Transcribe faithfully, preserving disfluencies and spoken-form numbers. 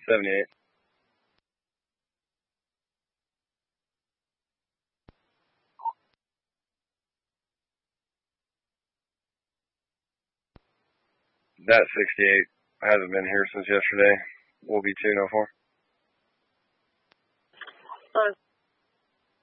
seventy-eight. That sixty-eight hasn't been here since yesterday. We'll be two oh four. Uh,